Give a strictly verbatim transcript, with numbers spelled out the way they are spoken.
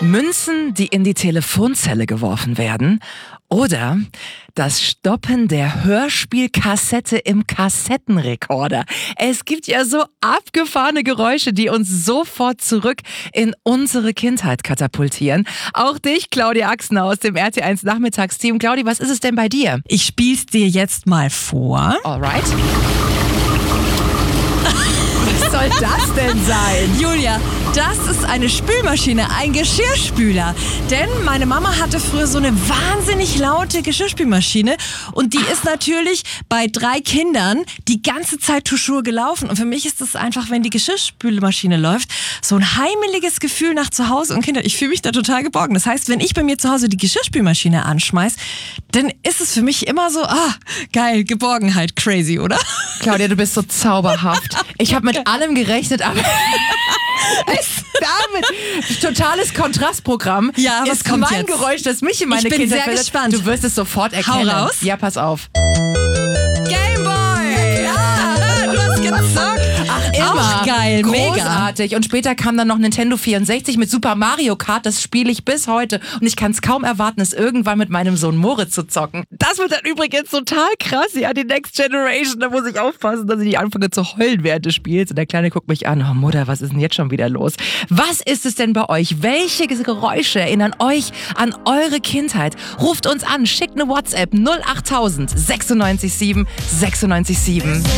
Münzen, die in die Telefonzelle geworfen werden, oder das Stoppen der Hörspielkassette im Kassettenrekorder. Es gibt ja so abgefahrene Geräusche, die uns sofort zurück in unsere Kindheit katapultieren. Auch dich, Claudia Axner aus dem R T eins Nachmittagsteam. Claudia, was ist es denn bei dir? Ich spiel's dir jetzt mal vor. Alright. Was soll das denn sein? Julia, das ist eine Spülmaschine, ein Geschirrspüler. Denn meine Mama hatte früher so eine wahnsinnig laute Geschirrspülmaschine und die ist natürlich bei drei Kindern die ganze Zeit toujours gelaufen. Und für mich ist das einfach, wenn die Geschirrspülmaschine läuft, so ein heimeliges Gefühl nach zu Hause und Kindern. Ich fühle mich da total geborgen. Das heißt, wenn ich bei mir zu Hause die Geschirrspülmaschine anschmeiß, dann ist es für mich immer so, ah, geil, Geborgenheit, crazy, oder? Claudia, du bist so zauberhaft. Ich habe mit allem gerechnet, aber damit totales Kontrastprogramm Ja, was ist kommt mein jetzt? Geräusch, das mich in meine Ich bin Kindheit sehr versetzt. gespannt. Du wirst es sofort erkennen. Hau raus. Ja, pass auf. Gameboy! Ja, du hast gezockt. Ach, immer. Auch geil, mega. Großartig. Und später kam dann noch Nintendo vierundsechzig mit Super Mario Kart. Das spiele ich bis heute. Und ich kann es kaum erwarten, es irgendwann mit meinem Sohn Moritz zu zocken. Das wird dann übrigens total krass. Ja, die Next Generation. Da muss ich aufpassen, dass ich nicht anfange zu heulen während des Spiels. Und der Kleine guckt mich an. Oh Mutter, was ist denn jetzt schon wieder los? Was ist es denn bei euch? Welche Geräusche erinnern euch an eure Kindheit? Ruft uns an. Schickt eine WhatsApp null acht tausend sechsundneunzig sieben sechsundneunzig sieben.